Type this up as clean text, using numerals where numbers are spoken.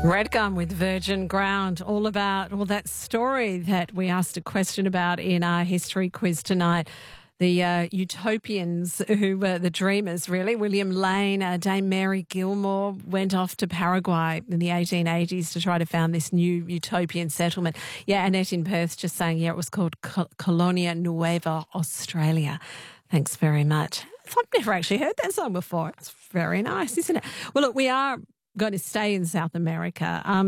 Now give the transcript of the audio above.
Redgum with Virgin Ground, all about that story that we asked a question about in our history quiz tonight. The utopians who were the dreamers, really. William Lane, Dame Mary Gilmore went off to Paraguay in the 1880s to try to found this new utopian settlement. Yeah, Annette in Perth just saying, it was called Colonia Nueva Australia. Thanks very much. I've never actually heard that song before. It's very nice, isn't it? Well, look, we are going to stay in South America.